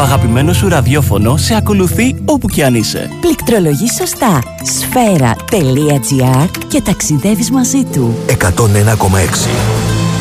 αγαπημένο σου ραδιόφωνο σε ακολουθεί όπου κι αν είσαι. Πληκτρολογείς σωστά sfera.gr και ταξιδεύεις μαζί του. 101,6